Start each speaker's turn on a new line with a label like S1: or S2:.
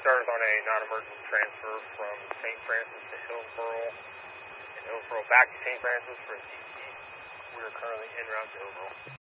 S1: started on a non-emergent transfer from St. Francis to Hillsborough, and Hillsborough back to St. Francis for DC. We are currently en route to Hillsborough.